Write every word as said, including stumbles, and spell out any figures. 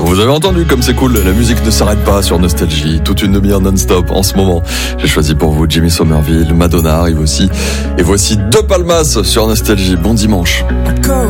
Vous avez entendu comme c'est cool, la musique ne s'arrête pas sur Nostalgie, toute une demi-heure non-stop en ce moment. J'ai choisi pour vous Jimmy Somerville, Madonna arrive aussi. Et voici deux Palmas sur Nostalgie. Bon dimanche. Go